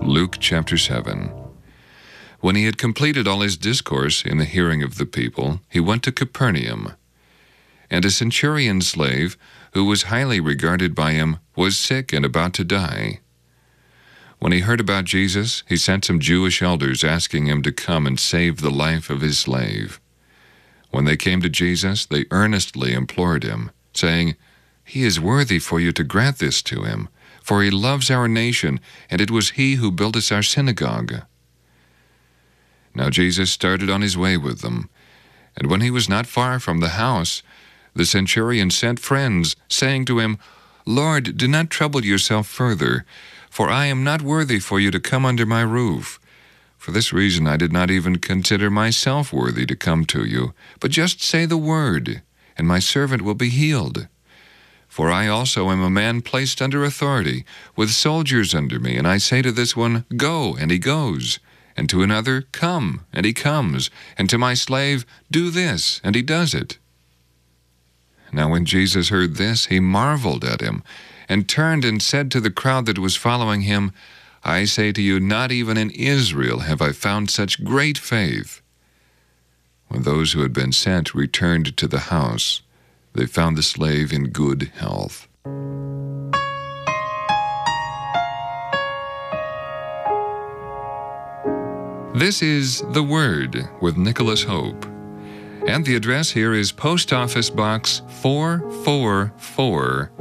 Luke chapter 7. When he had completed all his discourse in the hearing of the people, he went to Capernaum. And a centurion's slave, who was highly regarded by him, was sick and about to die. When he heard about Jesus, he sent some Jewish elders asking him to come and save the life of his slave. When they came to Jesus, they earnestly implored him, saying, "He is worthy for you to grant this to him, for he loves our nation, and it was he who built us our synagogue." Now Jesus started on his way with them, and when he was not far from the house, the centurion sent friends, saying to him, "Lord, do not trouble yourself further, for I am not worthy for you to come under my roof. For this reason I did not even consider myself worthy to come to you, but just say the word, and my servant will be healed. For I also am a man placed under authority, with soldiers under me, and I say to this one, 'Go,' and he goes, and to another, 'Come,' and he comes, and to my slave, 'Do this,' and he does it." Now when Jesus heard this, he marveled at him, and turned and said to the crowd that was following him, "I say to you, not even in Israel have I found such great faith." When those who had been sent returned to the house, they found the slave in good health. This is The Word with Nicholas Hope. And the address here is Post Office Box 444,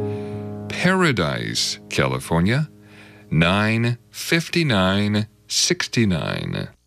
Paradise, California, 95969.